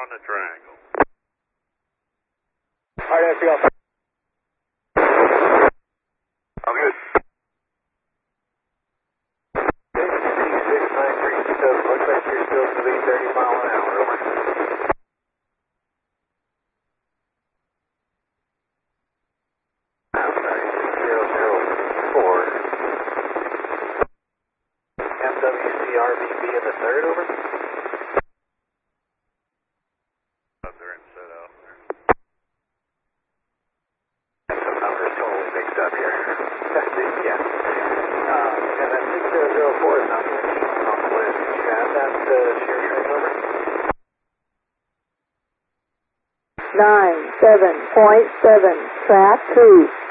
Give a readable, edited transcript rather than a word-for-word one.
on the triangle. Alright, FPL. I'm good. 693, so looks like you're still to be 30 mile an hour, over. Outside 6004. MWCRVB in the third, over. They're in set out there. Some numbers totally mixed up here. Yeah. And then 6004 is not going to be on the list. Did you have that shear train over? 97.7, track 2.